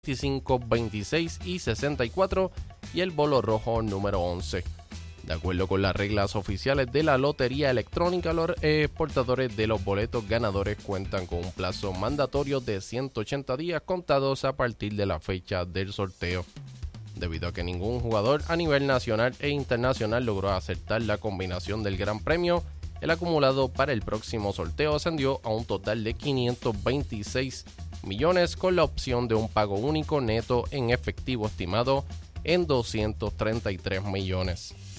25, 26 y 64 y el bolo rojo número 11. De acuerdo con las reglas oficiales de la Lotería Electrónica, los portadores de los boletos ganadores cuentan con un plazo mandatorio de 180 días contados a partir de la fecha del sorteo. Debido a que ningún jugador a nivel nacional e internacional logró acertar la combinación del Gran Premio, el acumulado para el próximo sorteo ascendió a un total de 526 millones con la opción de un pago único neto en efectivo estimado en 233 millones.